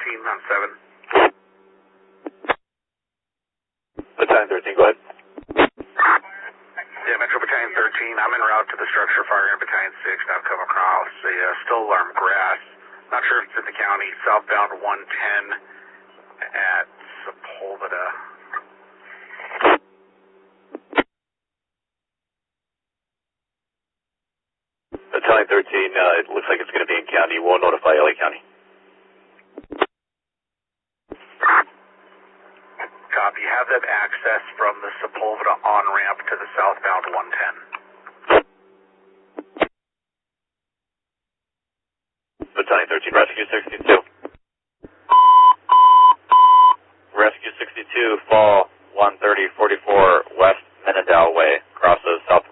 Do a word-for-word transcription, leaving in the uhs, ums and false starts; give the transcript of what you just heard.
thirteen on seven. Battalion thirteen, go ahead. Yeah, Metro Battalion thirteen, I'm en route to the structure firing at Battalion six. Now I've come across a uh, still alarm grass. Not sure if it's in the county. Southbound one ten at Sepulveda. Battalion thirteen, uh, it looks like it's going to be in county. We'll notify L A County. Copy. Have them access from the Sepulveda on-ramp to the southbound one ten. Battalion thirteen, Rescue sixty-two. Rescue sixty-two, fall one thirty forty-four West Menadal Way, crosses South